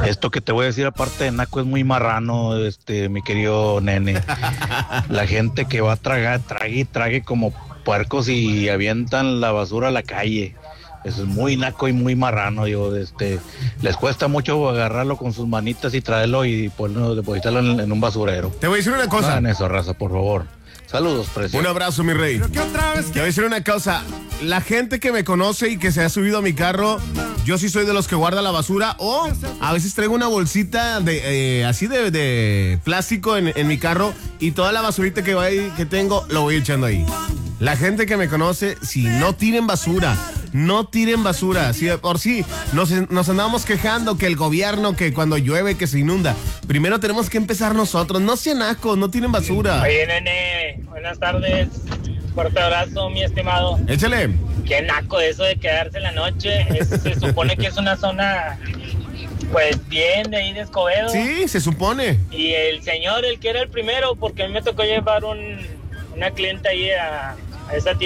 Esto que te voy a decir aparte de naco es muy marrano, mi querido nene. La gente que va a tragar, trague como puercos y avientan la basura a la calle. Eso es muy naco y muy marrano, les cuesta mucho agarrarlo con sus manitas y traerlo y ponerlo, depositarlo en un basurero. Te voy a decir una cosa. No hagan eso, raza, por favor. Saludos, precioso. Un abrazo, mi rey. Te voy a decir una cosa. La gente que me conoce y que se ha subido a mi carro, yo sí soy de los que guarda la basura, o a veces traigo una bolsita así de plástico en mi carro, y toda la basurita que tengo lo voy echando ahí. La gente que me conoce, si no tiren basura. No tiren basura. Si por sí nos andamos quejando que el gobierno, que cuando llueve, que se inunda. Primero tenemos que empezar nosotros. No sean ascos, no tiren basura. Oye, nene, buenas tardes. Fuerte abrazo, mi estimado. Échale. Qué naco eso de quedarse en la noche. Se supone que es una zona, pues, bien de ahí de Escobedo. Sí, se supone. Y el señor, el que era el primero, porque a mí me tocó llevar una clienta ahí a esa tienda.